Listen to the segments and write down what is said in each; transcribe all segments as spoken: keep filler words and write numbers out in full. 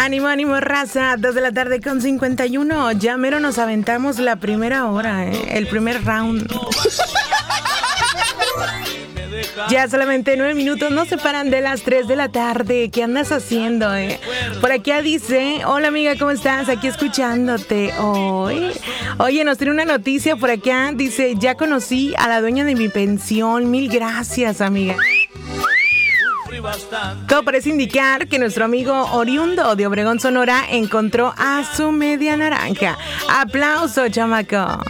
Ánimo, ánimo, raza. Dos de la tarde con cincuenta y uno. Ya mero nos aventamos la primera hora, ¿eh? El primer round. Ya solamente nueve minutos nos separan de las tres de la tarde. ¿Qué andas haciendo, eh? Por aquí dice, hola amiga, ¿cómo estás? Aquí escuchándote hoy. Oye, nos tiene una noticia por acá. Dice, ya conocí a la dueña de mi pensión. Mil gracias, amiga. Todo parece indicar que nuestro amigo oriundo de Obregón, Sonora, encontró a su media naranja. Aplauso, chamaco.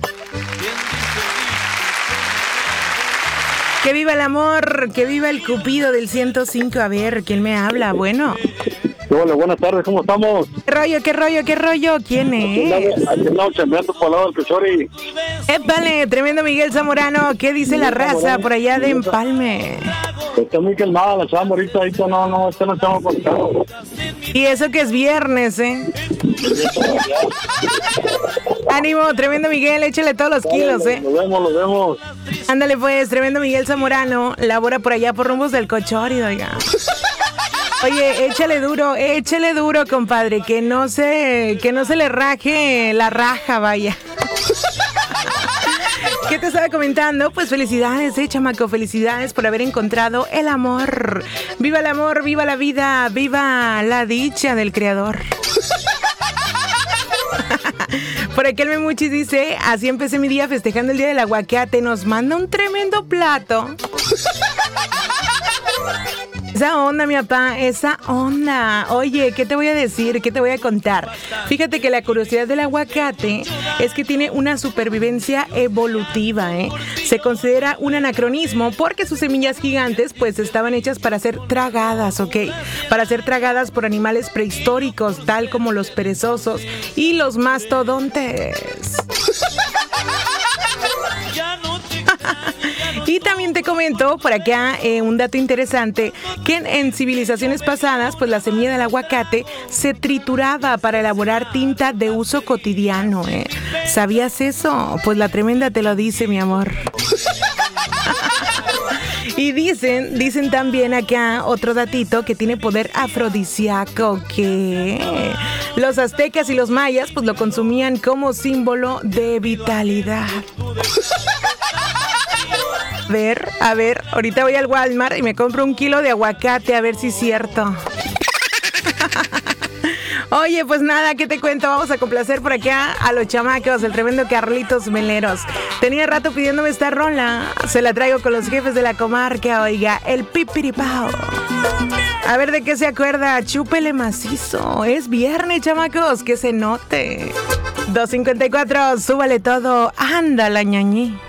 Que viva el amor, que viva el cupido del ciento cinco. A ver, ¿quién me habla? Bueno. Hola, buenas tardes, ¿cómo estamos? ¿Qué rollo, qué rollo, qué rollo? ¿Quién es? Aquí andamos chambeando por el lado del Cachori. Épale, tremendo Miguel Zamorano. ¿Qué dice la raza por allá de Empalme? Está muy calmada la chamba ahorita, ahorita no, no, está no estamos conectados. Y eso que es viernes, ¿eh? Ánimo, tremendo Miguel, échale todos los kilos, ¿eh? Nos vemos, nos vemos. Ándale pues, tremendo Miguel Zamorano, labora por allá por rumbos del Cochori, oiga. Oye, échale duro, échale duro, compadre, que no se, que no se le raje la raja, vaya. ¿Qué te estaba comentando? Pues felicidades, eh, chamaco, felicidades por haber encontrado el amor. Viva el amor, viva la vida, viva la dicha del creador. Por aquí el Memuchis dice, así empecé mi día festejando el día del aguacate. Nos manda un tremendo plato. Esa onda, mi papá, esa onda. Oye, ¿qué te voy a decir? ¿Qué te voy a contar? Fíjate que la curiosidad del aguacate es que tiene una supervivencia evolutiva, ¿eh? Se considera un anacronismo porque sus semillas gigantes pues estaban hechas para ser tragadas, ¿ok? Para ser tragadas por animales prehistóricos, tal como los perezosos y los mastodontes. Y también te comento por acá eh, un dato interesante, que en, en civilizaciones pasadas, pues la semilla del aguacate se trituraba para elaborar tinta de uso cotidiano, ¿eh? ¿Sabías eso? Pues la tremenda te lo dice, mi amor. Y dicen, dicen también acá otro datito que tiene poder afrodisíaco, que los aztecas y los mayas pues lo consumían como símbolo de vitalidad. A ver, a ver, ahorita voy al Walmart y me compro un kilo de aguacate, a ver si es cierto. Oye, pues nada, ¿qué te cuento? Vamos a complacer por acá a los chamacos, el tremendo Carlitos Meleros. Tenía rato pidiéndome esta rola, se la traigo con los jefes de la comarca, oiga, el pipiripao. A ver de qué se acuerda, chúpele macizo, es viernes, chamacos, que se note. dos cincuenta y cuatro, súbale todo, anda la ñañi.